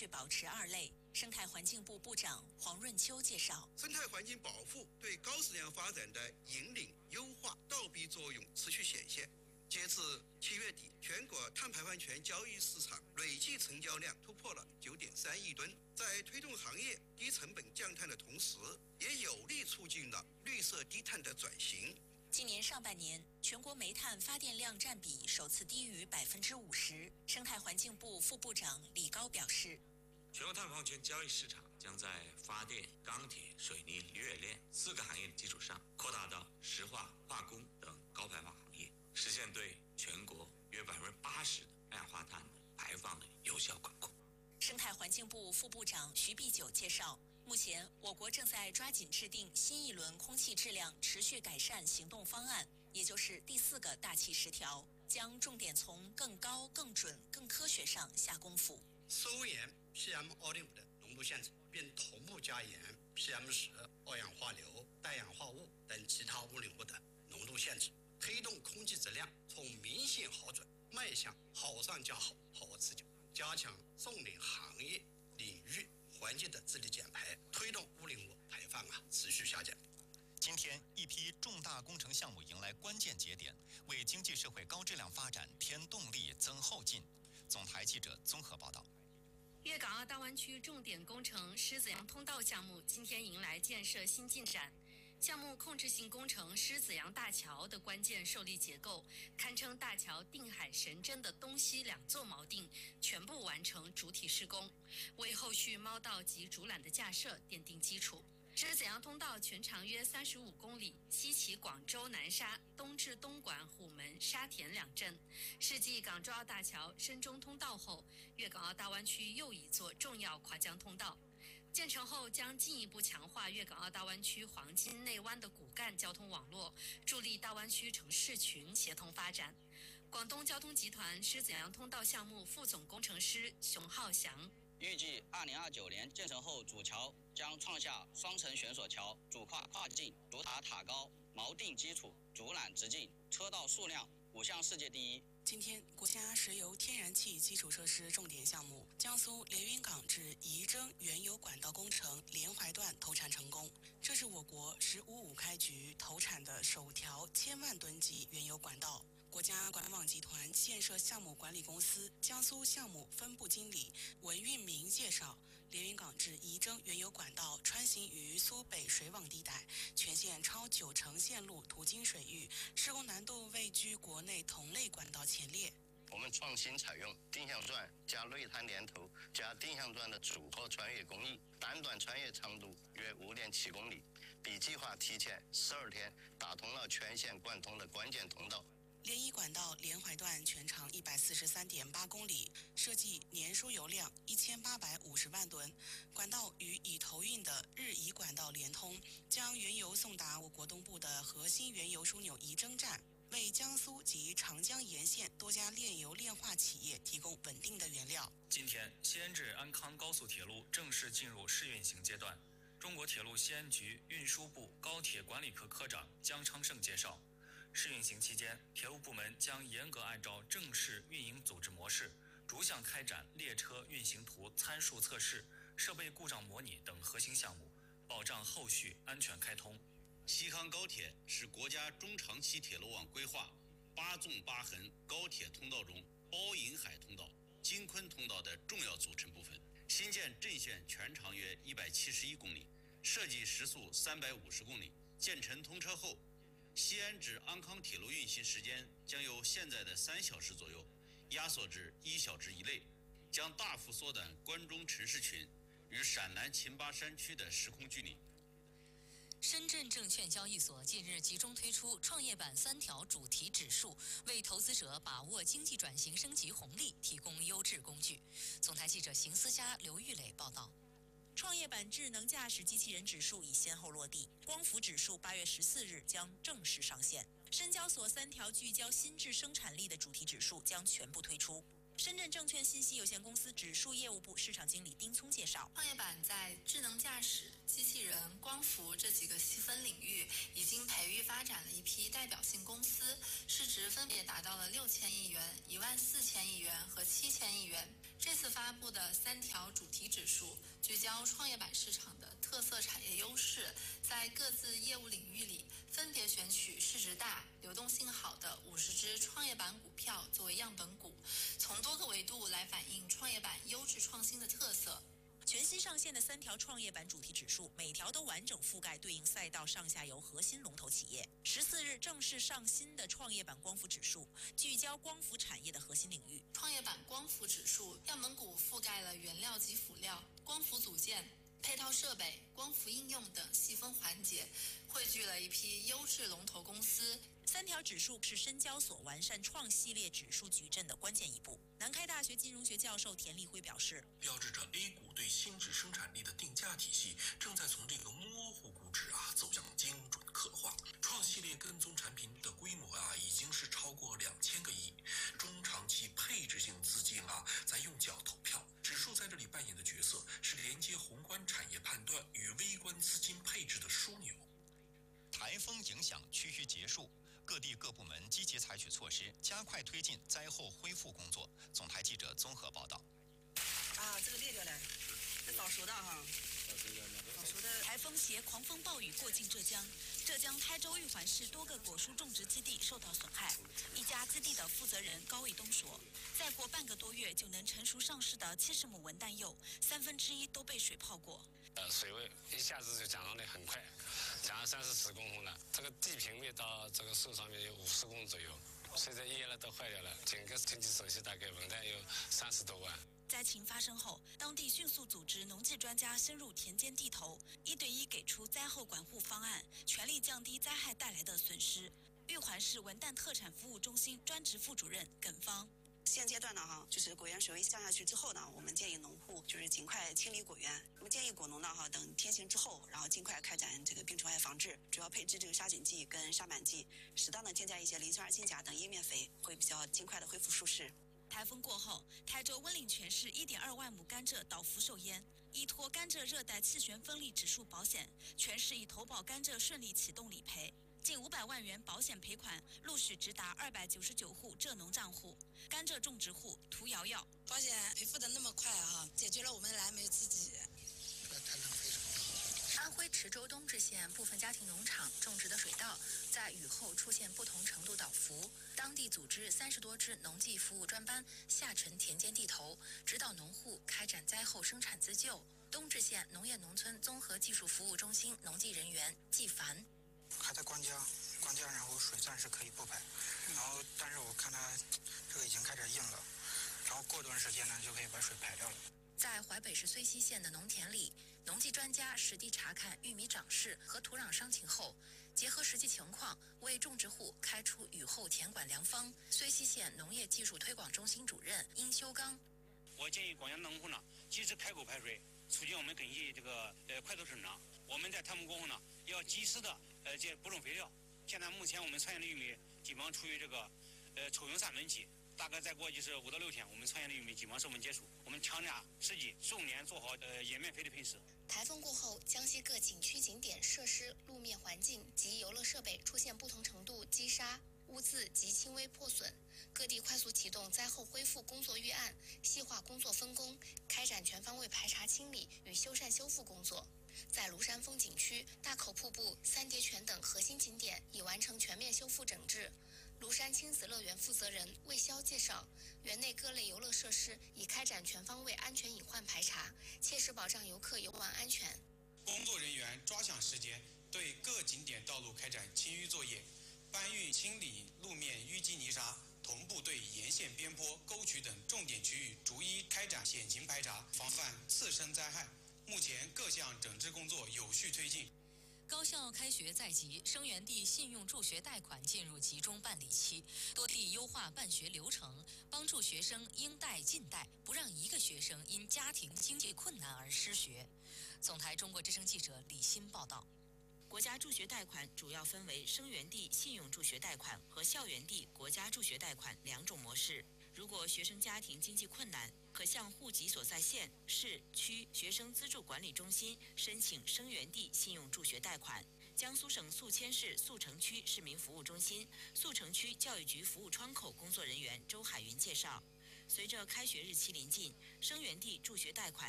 续保持二类。生态环境部部长黄润秋介绍， 生态环境保护对高质量发展的引领、优化、倒逼作用持续显现。截至7月底，全国碳排放权交易市场累计成交量突破了9.3亿吨，在推动行业低成本降碳的同时，也有力促进了绿色低碳的转型。 今年上半年，全国煤炭发电量占比首次低于50%。生态环境部副部长李高表示， 全国碳排放权交易市场将在发电、钢铁、水泥、铝冶炼4个行业的基础上，扩大到石化、化工等高排放行业，实现对全国约80%的二氧化碳的排放的有效管控。 生态环境部副部长徐碧九介绍，目前我国正在抓紧制定新一轮空气质量持续改善行动方案，也就是第4个大气10条，将重点从更高、更准、更科学上下功夫。 收严 PM2.5的浓度限制，并同步加严 PM10、二氧化硫、氮氧化物等其他污染物的浓度限制，推动空气质量从明显好转迈向好上加好、好而持久，加强送领行业领域环境的治理减排，推动污染物排放持续下降。 今天，一批重大工程项目迎来关键节点，为经济社会高质量发展添动力、增后劲。总台记者综合报道。 粤港澳大湾区重点工程狮子洋通道项目今天迎来建设新进展。项目控制性工程狮子洋大桥的关键受力结构，堪称大桥定海神针的东西2座锚定全部完成主体施工，为后续锚道及主缆的架设奠定基础。狮子洋通道全长约35公里，西起广州南沙，东至东莞、虎门、沙田2镇，是继港珠澳大桥、深中通道后，粤港澳大湾区又一座重要跨江通道。建成后将进一步强化粤港澳大湾区黄金内湾的骨干交通网络，助力大湾区城市群协同发展。广东交通集团狮子洋通道项目副总工程师熊浩翔， 预计2029年建成后，主桥将创下双层悬索桥、主跨境、主塔塔高、锚定基础、主缆直径、车道数量5项世界第一。 今天，国家石油天然气基础设施重点项目江苏连云港至仪征原油管道工程连淮段投产成功，这是我国“15-5”开局投产的首条1000万吨级原油管道。国家管网集团建设项目管理公司江苏项目分部经理文运明介绍，连云港至仪征原油管道穿行于苏北水网地带，全线超90%线路途经水域，施工难度位居国内同类管道前列。 我们创新采用定向钻加内滩连头加定向钻的组合穿越工艺，单段穿越长度约5.7公里，比计划提前12天打通了全线贯通的关键通道。 连一管道连淮段全长143.8公里，设计年输油量1850万吨。管道与已投运的日宜管道连通，将原油送达我国东部的核心原油枢纽仪征站，为江苏及长江沿线多家炼油炼化企业提供稳定的原料。 今天，西安至安康高速铁路正式进入试运行阶段。中国铁路西安局运输部高铁管理科科长姜昌胜介绍，试运行期间，铁路部门将严格按照正式运营组织模式，逐项开展列车运行图参数测试、设备故障模拟等核心项目，保障后续安全开通。 西康高铁是国家中长期铁路网规划8纵8横高铁通道中包银海通道、京昆通道的重要组成部分。新建阵线全长约171公里，设计时速350公里。建成通车后，西安至安康铁路运行时间将由现在的3小时左右压缩至1小时以内，将大幅缩短关中城市群与陕南秦巴山区的时空距离。 深圳证券交易所近日集中推出创业板3条主题指数，为投资者把握经济转型升级红利提供优质工具。总台记者邢思佳、刘玉磊报道。 创业板智能驾驶机器人指数已先后落地，光伏指数8月14日将正式上线。深交所3条聚焦新质生产力的主题指数将全部推出。深圳证券信息有限公司指数业务部市场经理丁聪介绍， 创业板在智能驾驶、机器人、光伏这几个细分领域已经培育发展了一批代表性公司，市值分别达到了6000亿元、14000亿元和7000亿元。这次发布的3条主题聚焦创业板市场的特色产业优势，在各自业务领域里分别选取市值大、流动性好的50只创业板股票作为样本股，从多个维度来反映创业板优质创新的特色。 全新上线的3条创业板主题指数，每条都完整覆盖对应赛道上下游核心龙头企业。14日正式上新的创业板光伏指数，聚焦光伏产业的核心领域。 创业板光伏指数样本股覆盖了原料及辅料、光伏组件、配套设备、光伏应用等细分环节，汇聚了一批优质龙头公司。 3条指数是深交所完善创系列指数矩阵的关键一步。南开大学金融学教授田立辉表示， 标志着 A 股对新质生产力的定价体系正在从这个模糊估值走向精准刻画。创系列跟踪产品的规模已经是超过2000个亿，中长期配置性资金在用脚投票。指数在这里扮演的角色是连接宏观产业判断与微观资金配置的枢纽。 台风影响趋于结束，各地各部门积极采取措施，加快推进灾后恢复工作。总台记者综合报道。 这个裂掉了，这早熟的哈。早熟的。 台风携狂风暴雨过境浙江，浙江台州玉环市多个果蔬种植基地受到损害。一家基地的负责人高卫东说，再过半个多月就能成熟上市的70亩文旦柚，1/3都被水泡过。 水位一下子就涨上来很快，涨了30-40公分了。这个地平面到这个树上面有50公左右，现在叶了都坏掉了。整个经济损失大概文旦有30多万。 灾情发生后，当地迅速组织农技专家深入田间地头，1对1给出灾后管护方案，全力降低灾害带来的损失。玉环市文旦特产服务中心专职副主任耿芳。 现阶段呢就是果园水位降下去之后呢，我们建议农户就是尽快清理果园。我们建议果农呢等天晴之后，然后尽快开展这个病虫害防治，主要配置这个杀菌剂跟杀螨剂，适当的添加一些磷酸二氢钾等叶面肥，会比较尽快的恢复舒适。 台风过后，台州温岭全市1.2万亩甘蔗倒伏受淹。依托甘蔗热带气旋风力指数保险，全市已投保甘蔗顺利启动理赔，近500万元保险赔款陆续直达299户蔗农账户。甘蔗种植户涂瑶瑶， 保险赔付的那么快解决了我们的燃眉之急。 安徽池州东至县部分家庭农场种植的水稻，在雨后出现不同程度倒伏，当地组织30多支农技服务专班下沉田间地头，指导农户开展灾后生产自救。东至县农业农村综合技术服务中心农技人员季凡， 还在关江，然后水暂时可以不排，然后但是我看它这个已经开始硬了，然后过段时间呢就可以把水排掉了。 在淮北市睢溪县的农田里，农技专家实地查看玉米长势和土壤伤情后，结合实际情况，为种植户开出雨后田管良方。睢溪县农业技术推广中心主任殷修刚， 我建议广阳农户呢，及时开口排水，促进我们根系这个快速生长。我们在台风过后呢，要及时的补充肥料。现在目前我们产业的玉米基本上处于这个抽用3轮期。大概再过就是5到6天，我们产业的玉米基本上授粉结束。我们强加时机，重点做好叶面肥的喷施。 台风过后，江西各景区景点设施、路面环境及游乐设备出现不同程度积沙、污渍及轻微破损，各地快速启动灾后恢复工作预案，细化工作分工，开展全方位排查清理与修缮修复工作。在庐山风景区、大口瀑布、三叠泉等核心景点已完成全面修复整治。庐山亲子乐园负责人魏潇介绍，园内各类游乐设施已开展全方位安全隐患排查，切实保障游客游玩安全。 工作人员抓抢时间，对各景点道路开展清淤作业，搬运清理路面淤积泥沙，同步对沿线边坡、沟渠等重点区域逐一开展险情排查，防范次生灾害。目前各项整治工作有序推进。 高校开学在即，生源地信用助学贷款进入集中办理期，多地优化办学流程，帮助学生应贷尽贷，不让一个学生因家庭经济困难而失学。总台中国之声记者李欣报道。 国家助学贷款主要分为生源地信用助学贷款和校园地国家助学贷款2种模式。如果学生家庭经济困难，可向户籍所在县、市、区学生资助管理中心申请生源地信用助学贷款。江苏省宿迁市宿城区市民服务中心宿城区教育局服务窗口工作人员周海云介绍，随着开学日期临近，生源地助学贷款